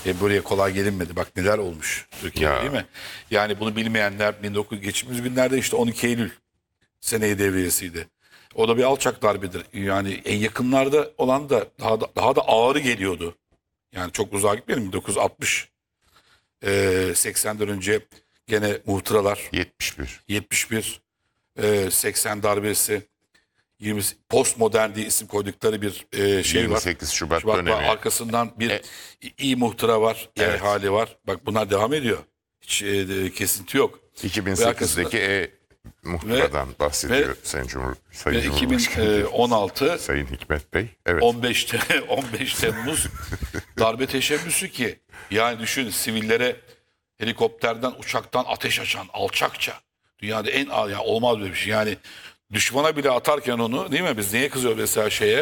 Buraya kolay gelinmedi. Bak neler olmuş Türkiye'de, Ya. değil mi? Yani bunu bilmeyenler 1900 geçtiğimiz günlerde işte 12 Eylül seneyi devriyesiydi. O da bir alçak darbedir. Yani en yakınlarda olan da daha da ağırı geliyordu. Yani çok uzağa gitmeyelim. 1960 80'den önce gene muhtıralar 71. 71 80 darbesi 20 postmodern diye isim koydukları bir şey var. 28 Şubat Şubat dönemi. var. Arkasından bir iyi muhtıra var, iyi Evet. hali var. Bak bunlar devam ediyor. Hiç kesinti yok. Ve 2008'deki muhtıradan bahsediyor Sayın ve Cumhurbaşkanı. 2016 Sayın Hikmet Bey. Evet. 15 Temmuz darbe teşebbüsü ki yani düşün sivillere helikopterden uçaktan ateş açan alçakça dünyada en yani olmaz böyle bir şey. Yani düşmana bile atarken onu değil mi biz neye kızıyoruz mesela şeye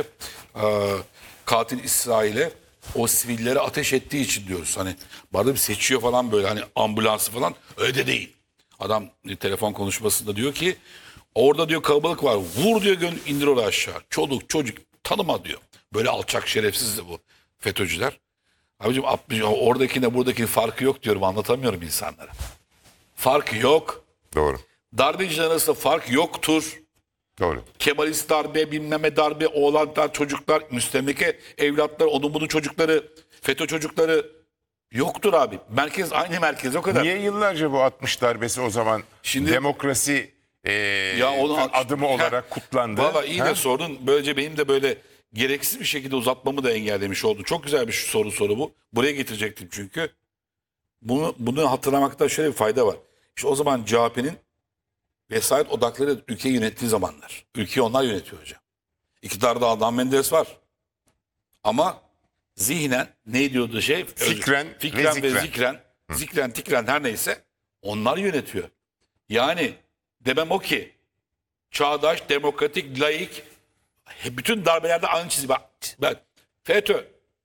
katil İsrail'e o sivillere ateş ettiği için diyoruz. Hani bana bir seçiyor falan böyle hani ambulansı falan öyle de değil. Adam telefon konuşmasında diyor ki orada diyor kalabalık var. Vur diyor indir oraya aşağı. Çoluk çocuk tanıma diyor. Böyle alçak şerefsiz de bu FETÖ'cüler. Abicim oradakine buradakinin farkı yok diyorum anlatamıyorum insanlara. Fark yok. Doğru. Darbeciler arasında fark yoktur. Doğru. Kemalist darbe, bilmeme darbe, oğlanlar, çocuklar, müstemleke evlatlar, onun bunun çocukları, FETÖ çocukları yoktur abi. Merkez aynı merkez o kadar. Niye yıllarca bu 60 darbesi o zaman Şimdi- demokrasi onu adımı olarak kutlandı? Valla iyi Ha? de sordun. Böylece benim de böyle gereksiz bir şekilde uzatmamı da engellemiş oldu. Çok güzel bir soru bu. Buraya getirecektim çünkü. Bunu hatırlamakta şöyle bir fayda var. İşte o zaman CHP'nin vesayet odakları ülkeyi yönettiği zamanlar. Ülkeyi onlar yönetiyor hocam. İktidarda Adnan Menderes var. Ama zihnen ne diyordu şey? Fikren ve ve zikren. zikren, tikren her neyse onlar yönetiyor. Yani demem o ki çağdaş, demokratik, laik bütün darbelerde aynı çizgi. Bak FETÖ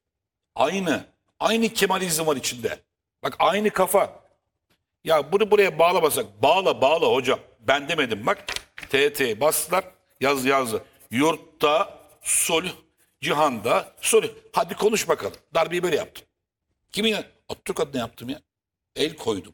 aynı Kemalizm var içinde. Bak aynı kafa. Ya bunu buraya bağlamasak bağla hocam. Ben demedim bak. TRT'ye bastılar yazdı. Yurtta sulh, cihanda sulh. Hadi konuş bakalım. Darbeyi böyle yaptım. Kimin? Atatürk adına yaptım ya. El koydum.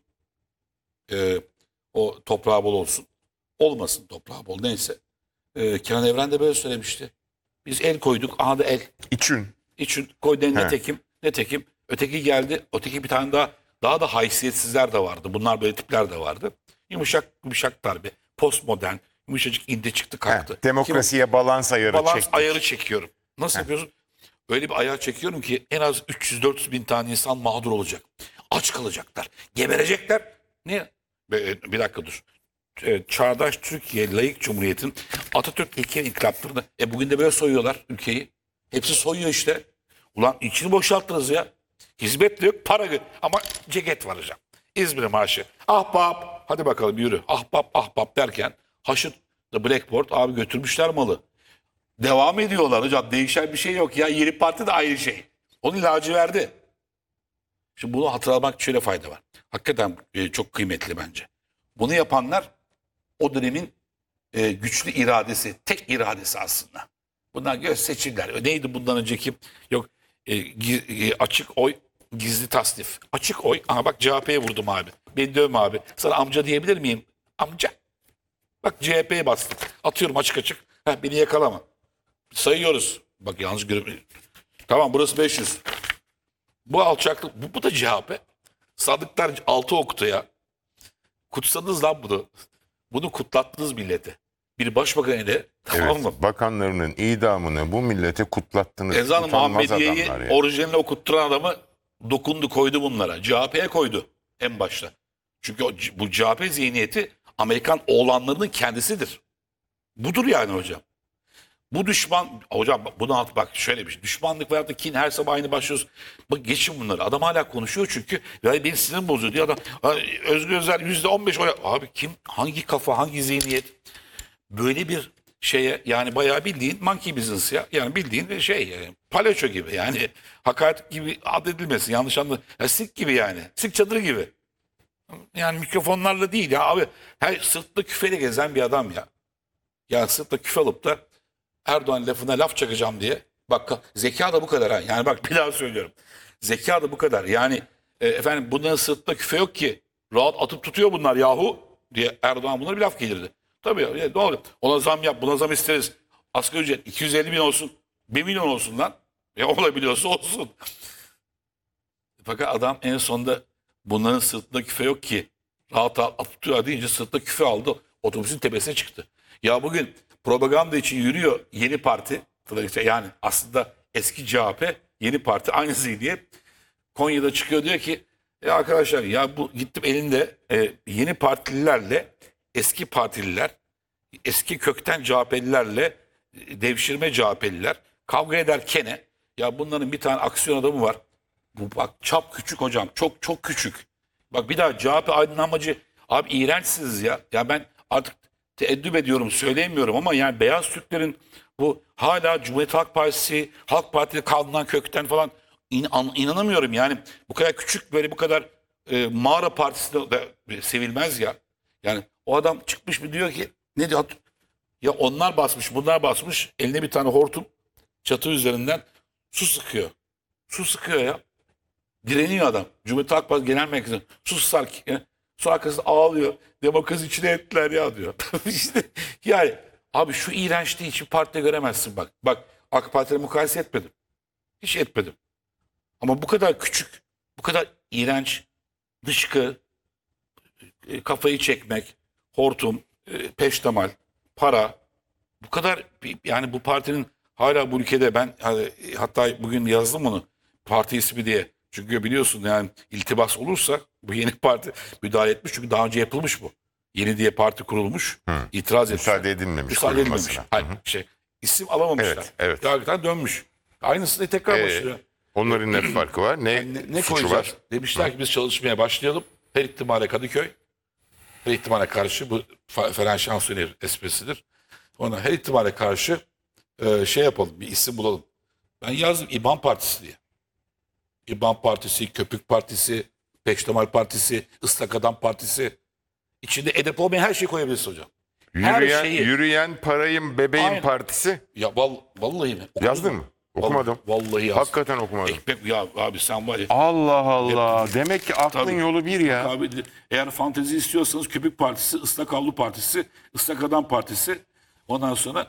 O toprağı bol olsun. Olmasın toprağı bol neyse. Kenan Evren de böyle söylemişti. Biz el koyduk. Aha da el. İçin koydu netekim. Öteki geldi. Öteki bir tane daha da haysiyetsizler de vardı. Bunlar böyle tipler de vardı. Yumuşak darbe. Postmodern. Yumuşacık indi çıktı kalktı. Demokrasiye balans ayarı Balans çektik. ayarı çekiyorum. Nasıl yapıyorsun? Öyle bir ayar çekiyorum ki en az 300-400 bin tane insan mağdur olacak. Aç kalacaklar. Geberecekler. Niye? Bir dakika dur. Çağdaş Türkiye Layık Cumhuriyet'in Atatürk ilke inkılaplarını bugün de böyle soyuyorlar ülkeyi. Hepsi soyuyor işte. Ulan içini boşalttınız ya. Hizmet de yok, para yok. Ama ceket var hocam. İzmir Marşı. Ahbap. Hadi bakalım yürü. Ahbap derken Haşit the Blackboard abi götürmüşler malı. Devam ediyorlar hocam. Değişen bir şey yok ya. Yeni Parti de aynı şey. Onun ilacı verdi. Şimdi bunu hatırlamak şöyle fayda var. Hakikaten çok kıymetli bence. Bunu yapanlar o dönemin güçlü iradesi, tek iradesi aslında. Bunlar seçimler. Neydi bundan önceki? Yok açık oy, gizli tasnif. Açık oy. Aha bak CHP'ye vurdum abi. Beni dövme abi. Sana amca diyebilir miyim? Amca. Bak CHP'ye bastım. Atıyorum açık. Beni yakalama. Sayıyoruz. Bak yalnız tamam burası 500. Bu alçaklık. Bu da CHP. Sadıklar 6 okudu ya. Kutsadınız lan bunu. Bunu kutlattınız millete. Bir başbakan ile tamam mı? Evet, bakanlarının idamını bu millete kutlattınız. Ezan-ı Utanmaz Muhammediye'yi adamlar ya. orijinalini okutturan adamı dokundu koydu bunlara. CHP'ye koydu en başta. Çünkü bu CHP zihniyeti Amerikan oğlanlarının kendisidir. Budur yani hocam. Bu düşman hocam bunu bak şöyle bir şey. Düşmanlık veyahut da kin her sabah aynı başlıyoruz. Bak geçin bunları. Adam hala konuşuyor çünkü. Ya benim sinirim bozuyor diyor adam. Özgür Özel %15 oy. Abi kim? Hangi kafa? Hangi zihniyet? Böyle bir şeye yani bayağı bildiğin monkey business ya. Yani bildiğin şey yani, palyaço gibi yani. Hakaret gibi addedilmesin. Yanlış anladın. Ya, sirk gibi yani. Sirk çadırı gibi. Yani mikrofonlarla değil ya abi. Her sırtlı küfeli gezen bir adam ya. Ya sırtla küfe alıp da Erdoğan lafına laf çakacağım diye. Bak zeka da bu kadar ha. Yani bak bir daha söylüyorum. Zeka da bu kadar. Yani efendim bunların sırtında küfe yok ki. Rahat atıp tutuyor bunlar yahu diye Erdoğan bunlara bir laf gelirdi. Tabii ya, doğru. Ona zam yap, buna zam isteriz. Asgari ücret 250 bin olsun, 1 milyon olsun lan. Ya olabiliyorsa olsun. Fakat adam en sonunda bunların sırtında küfe yok ki. Rahat rahat atıp tutuyor deyince sırtında küfe aldı. Otobüsün tepesine çıktı. Ya bugün propaganda için yürüyor yeni parti. Yani aslında eski CHP, yeni parti aynı zihniyet. Konya'da çıkıyor diyor ki ya arkadaşlar ya bu gittim elinde yeni partililerle eski partililer, eski kökten CHP'lilerle devşirme CHP'liler kavga ederken ya bunların bir tane aksiyon adamı var. Bu bak çap küçük hocam, çok çok küçük. Bak bir daha CHP aydınlanmacı abi iğrençsiniz ya. Ya ben artık teeddüp ediyorum söyleyemiyorum ama yani beyaz Türklerin bu hala Cumhuriyet Halk Partisi, Halk Partili kanundan kökten falan inanamıyorum yani. Bu kadar küçük böyle bu kadar mağara partisi de sevilmez ya. Yani o adam çıkmış bir diyor ki ne diyor? Ya onlar basmış bunlar basmış eline bir tane hortum çatı üzerinden su sıkıyor. Su sıkıyor ya. Direniyor adam. Cumhuriyet Halk Partisi Genel Merkezi'ne sus sark. Sonra arkasında ağlıyor. Demokrasi içine ettiler ya diyor. İşte yani abi şu iğrençliği hiçbir partide göremezsin bak. Bak AK Parti'yle mukayese etmedim. Hiç etmedim. Ama bu kadar küçük, bu kadar iğrenç, dışkı, kafayı çekmek, hortum, peştemal, para bu kadar yani bu partinin hala bu ülkede ben hatta bugün yazdım onu parti ismi diye. Çünkü biliyorsun yani iltibas olursa bu yeni parti müdahale etmiş. Çünkü daha önce yapılmış bu. Yeni diye parti kurulmuş. İtiraz etmiş. Müsaade edilmemiş. Müsaade edilmemiş. kurulmasına. Hayır, isim alamamışlar. Evet, evet. Yargıtay dönmüş. Aynısını tekrar başlıyor. Onların ne farkı var? Ne suçu koyacağız? var? Demişler ki biz çalışmaya başlayalım. Her ihtimale Kadıköy. Her ihtimale karşı bu Ferenc Şansuner esprisidir. Ona her ihtimale karşı şey yapalım. Bir isim bulalım. Ben yazdım İBAN Partisi diye. İBAN Partisi, Köpük Partisi, Peştemal Partisi, Islak Adam Partisi. İçinde edep olmayan her şeyi koyabilirsin hocam. Her şeyi. Yürüyen parayım bebeğim Aynen. partisi. Ya vallahi mi? Okudun Yazdın mı? Okumadım. Vallahi yazdım. Hakikaten okumadım. Ekmek ya abi sen var ya. Allah Allah. Demek ki aklın Tabii. yolu bir ya. Abi, eğer fantezi istiyorsanız Köpük Partisi, Islak Havlu Partisi, Islak Adam Partisi. Ondan sonra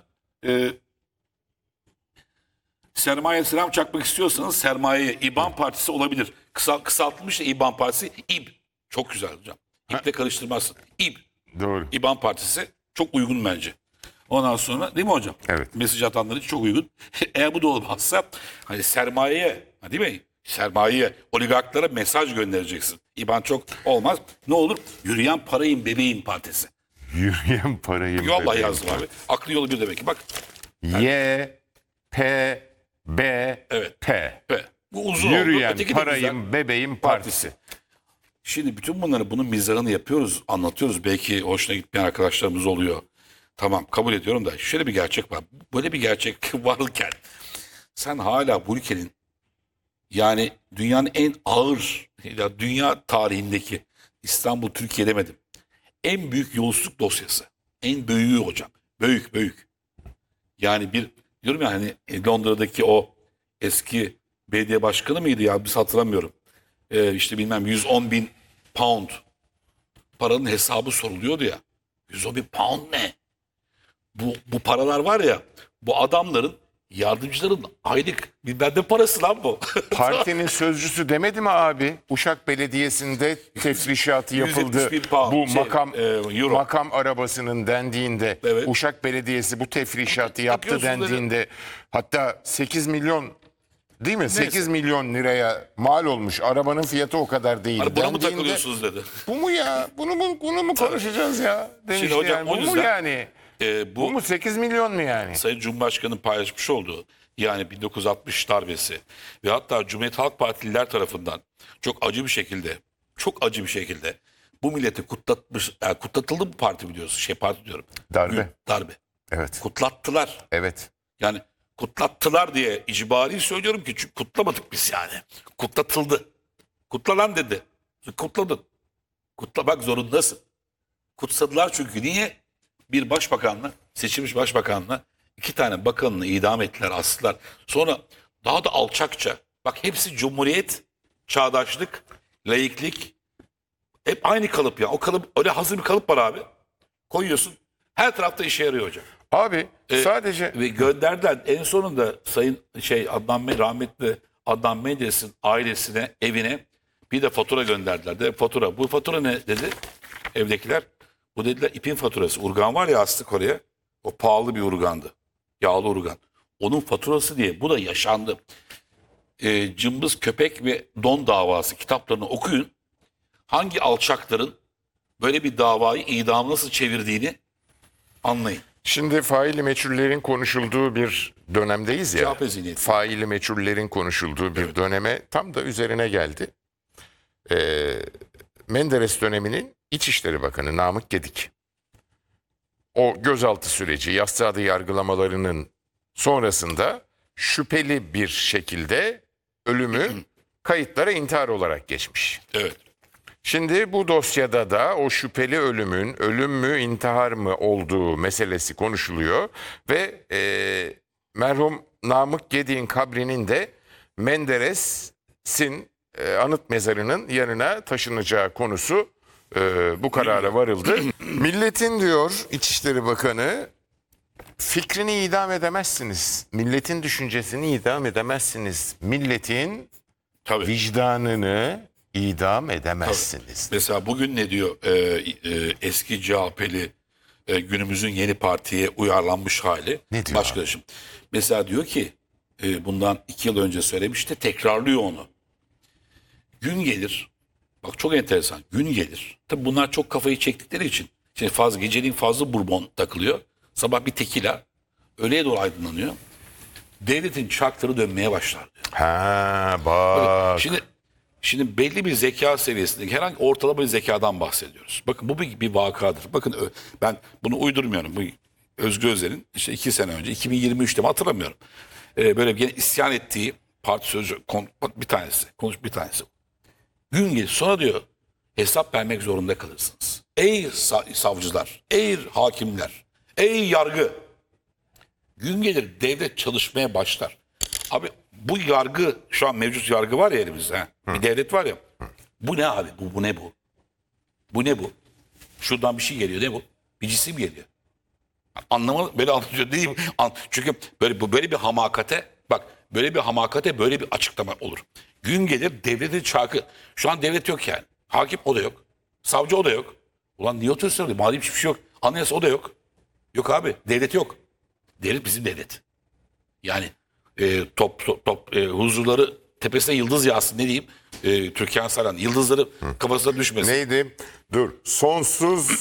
sermaye selam çakmak istiyorsanız sermayeye İBAN Partisi olabilir. Kısaltılmış da İBAN Partisi. İB. Çok güzel hocam. İB'le karıştırmazsın. İB. Doğru. İBAN Partisi çok uygun bence. Ondan sonra değil mi hocam? Evet. Mesaj atanlar için çok uygun. Eğer bu da olmazsa hani sermayeye değil mi? Sermayeye, oligarklara mesaj göndereceksin. İBAN çok olmaz. Ne olur? Yürüyen parayım bebeğim partisi. Yürüyen parayım Vallahi bebeğim yazdım abi. Aklı yolu bir demek ki. Bak. Y, P, B, Evet. P. Bu uzun oldu. Yürüyen Öteki de güzel. parayım bebeğim partisi. Şimdi bütün bunları bunun mizahını yapıyoruz, anlatıyoruz. Belki hoşuna gitmeyen arkadaşlarımız oluyor. Tamam kabul ediyorum da şöyle bir gerçek var. Böyle bir gerçek varken sen hala bu ülkenin yani dünyanın en ağır ya dünya tarihindeki İstanbul Türkiye demedim. En büyük yolsuzluk dosyası. En büyüğü hocam. Büyük. Yani diyorum ya hani Londra'daki o eski belediye başkanı mıydı ya biz hatırlamıyorum. İşte bilmem 110 bin pound paranın hesabı soruluyordu ya. 110 bin pound ne? Bu paralar var ya bu adamların yardımcıların aylık bilmem ne parası lan bu. Partinin sözcüsü demedi mi abi? Uşak Belediyesi'nde tefrişatı yapıldı. 170 bin pound, Bu euro. makam arabasının dendiğinde, Evet. Uşak Belediyesi bu tefrişatı yaptı Yapıyorsun dedi. dendiğinde, hatta 8 milyon değil mi? 8 milyon liraya mal olmuş. Arabanın fiyatı o kadar değil. Hani buna mı dendiğinde, takılıyorsunuz dedi. bu mu ya? Bunu mu konuşacağız ya? Demişti hocam, yani. o Bu mu yüzden- yani? Bu mu 8 milyon mu yani? Sayın Cumhurbaşkanı'nın paylaşmış olduğu yani 1960 darbesi ve hatta Cumhuriyet Halk Partililer tarafından çok acı bir şekilde bu milleti kutlatıldı bu parti biliyorsun. Parti diyorum. Darbe. Darbe. Evet. Kutlattılar. Evet. Yani kutlattılar diye icbari söylüyorum ki çünkü kutlamadık biz yani. Kutlatıldı. Kutlanan dedi. Kutladın. Kutlamak zorundasın. Kutsadılar çünkü niye? Bir başbakanla, seçilmiş başbakanla 2 bakanını idam ettiler, astılar. Sonra daha da alçakça, bak hepsi Cumhuriyet çağdaşlık, laiklik hep aynı kalıp ya. O kalıp öyle hazır bir kalıp var abi. Koyuyorsun. Her tarafta işe yarıyor hocam. Abi sadece Ve gönderdiler en sonunda sayın rahmetli Adnan Menderes'in ailesine, evine bir de fatura gönderdiler. De fatura. Bu fatura ne dedi evdekiler? Bu dediler ipin faturası. Urgan var ya astık oraya. O pahalı bir urgandı. Yağlı urgan. Onun faturası diye. Bu da yaşandı. Cımbız Köpek ve Don davası kitaplarını okuyun. Hangi alçakların böyle bir davayı idam nasıl çevirdiğini anlayın. şimdi faili meçhullerin konuşulduğu bir dönemdeyiz ya. CHP zihniyeti. Faili meçhullerin konuşulduğu bir döneme tam da üzerine geldi. Menderes döneminin İçişleri Bakanı Namık Gedik. O gözaltı süreci, yassıadı yargılamalarının sonrasında şüpheli bir şekilde ölümü kayıtlara intihar olarak geçmiş. Evet. Şimdi bu dosyada da o şüpheli ölümün ölüm mü intihar mı olduğu meselesi konuşuluyor ve merhum Namık Gedik'in kabrinin de Menderes'in anıt mezarının yanına taşınacağı konusu bu karara varıldı. Milletin diyor İçişleri Bakanı fikrini idam edemezsiniz. Milletin düşüncesini idam edemezsiniz. Milletin Tabii. vicdanını idam edemezsiniz. Mesela bugün ne diyor eski CHP'li günümüzün yeni partiye uyarlanmış hali? Ne diyor Başkanım. Mesela diyor ki bundan 2 yıl önce söylemişti, tekrarlıyor onu. Gün gelir, bak çok enteresan, gün gelir. Tabii bunlar çok kafayı çektikleri için. Şimdi geceliğin fazla bourbon takılıyor. Sabah bir tekila, öğleye doğru aydınlanıyor. Devletin çarkları dönmeye başlar diyor. Ha bak. Şimdi belli bir zeka seviyesindeki herhangi ortalama bir zekadan bahsediyoruz. Bakın bu bir vakadır. Bakın ben bunu uydurmuyorum. Bu Özgür Özel'in işte 2 sene önce 2023'te mi hatırlamıyorum. Böyle gene isyan ettiği parti sözcü bir tanesi. Gün gelir sonra diyor hesap vermek zorunda kalırsınız. Ey savcılar, ey hakimler, ey yargı. Gün gelir devlet çalışmaya başlar. Abi bu yargı şu an mevcut yargı var ya elimizde. Bir devlet var ya. Bu ne abi? Bu ne bu? Bu ne bu? Şuradan bir şey geliyor. Ne bu? Bir cisim geliyor. Anlamadım. Böyle anlatıyor değil mi? Çünkü böyle bir hamakate böyle bir açıklama olur. Gün gelir devletin çarkı. Şu an devlet yok yani. Hakim o da yok. Savcı o da yok. Ulan niye oturuyorsun? Madem hiçbir şey yok. Anayasa o da yok. Yok abi. Devlet yok. Devlet bizim devlet. Yani huzurları tepesine yıldız yağsın ne diyeyim? Türkan Saran yıldızları kafasına düşmesin. Neydi? Dur. Sonsuz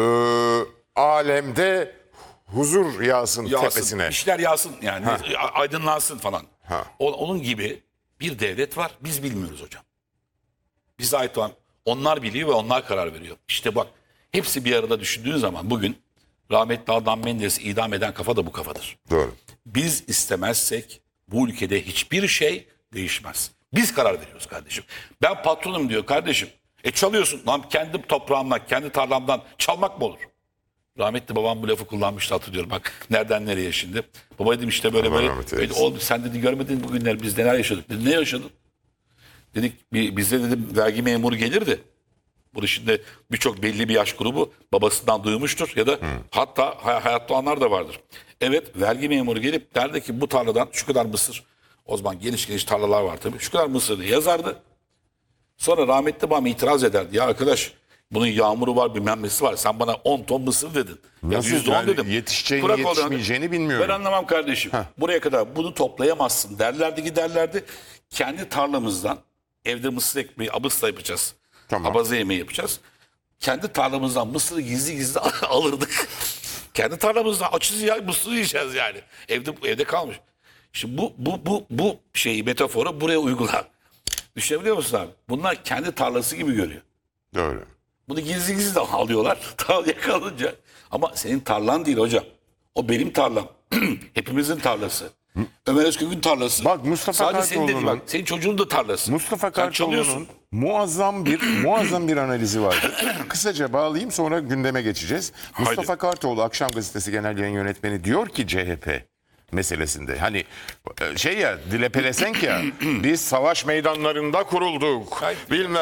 alemde huzur yağsın tepesine. İşler yağsın yani aydınlansın falan. Onun gibi bir devlet var. Biz bilmiyoruz hocam. Bize ait olan onlar biliyor ve onlar karar veriyor. İşte bak hepsi bir arada düşündüğün zaman bugün rahmetli Adnan Menderes'i idam eden kafa da bu kafadır. Doğru. Biz istemezsek bu ülkede hiçbir şey değişmez. Biz karar veriyoruz kardeşim. Ben patronum diyor kardeşim. Çalıyorsun. Lan kendi toprağımdan, kendi tarlamdan çalmak mı olur? Rahmetli babam bu lafı kullanmıştı hatırlıyorum. Bak nereden nereye şimdi. Baba dedim işte böyle. Oğlum sen dedi görmedin bugünler biz neler yaşadık. Dedi, ne yaşadın? Dedik bizde dedim vergi memuru gelirdi. Bunu şimdi birçok belli bir yaş grubu babasından duymuştur ya da hatta hayatta olanlar da vardır. Evet vergi memuru gelip derdi ki bu tarladan şu kadar mısır, o zaman geniş tarlalar var tabii, şu kadar mısır diye yazardı. Sonra rahmetli babam itiraz ederdi. Ya arkadaş bunun yağmuru var bilmem nesi var sen bana 10 ton mısır dedin. Nasıl %10 yani dedim. yetişeceğini Bırak yetişmeyeceğini bilmiyorum. Ben anlamam kardeşim. Buraya kadar bunu toplayamazsın derlerdi. Kendi tarlamızdan evde mısır ekmeği abısla yapacağız. Tamam. Abaza yemeği yapacağız. Kendi tarlamızdan mısırı gizli alırdık. Kendi tarlamızdan açız ya mısır yiyeceğiz yani. Evde kalmış. Şimdi bu şeyi metaforu buraya uygula. Düşünebiliyor musun abi? Bunlar kendi tarlası gibi görüyor. Doğru. Bunu gizli de alıyorlar. Tarlaya kalınca. Ama senin tarlan değil hocam. O benim tarlam. Hepimizin tarlası. Ömer Özkök'ün tarlası. Bak Mustafa Sadece senin değil Kartoğlu'nun bak. Senin çocuğun da tarlası. Mustafa Sen Kartoğlu'nun çalıyorsun. muazzam bir analizi vardı. Kısaca bağlayayım sonra gündeme geçeceğiz. Mustafa Haydi. Kartoğlu Akşam Gazetesi Genel Yayın Yönetmeni diyor ki CHP meselesinde. Hani şey ya, dile pelesenk ya, biz savaş meydanlarında kurulduk. Bilmem